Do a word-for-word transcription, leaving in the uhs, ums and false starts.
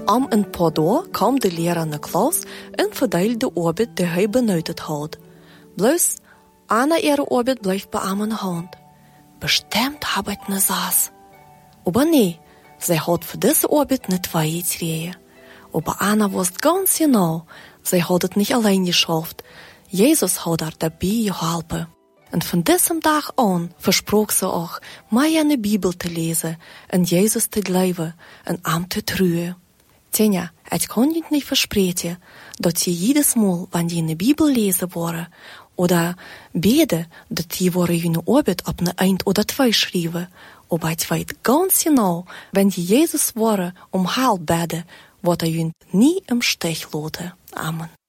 Om een paar dagen kwam de leraar naar klas en verdeelde de arbeid die hij benutted had. Bloos, Anna ihre arbeid bleef bij hem in de hand. Bestimmt habe ich ne Saß. Aber nee, sie hat für diese Arbeit nicht weitergetreten. Aber Anna wusste ganz genau, sie hat es nicht allein geschafft. Jesus hat ihr dabei geholfen. Und von diesem Tag an versprach sie auch, mehr in die Bibel zu lesen, an Jesus zu glauben und ihm zu trauen. Tja, ich kann Ihnen nicht versprechen, dass Sie jedes Mal, wenn Sie in der Bibel lesen wollen, oder beten, dass Sie Ihre Arbeit auf eine ein oder zwei schreiben. Aber ich weiß ganz genau, wenn Sie Jesus wollen, um Heil beten, wird er Ihnen nie im Stich lassen. Amen.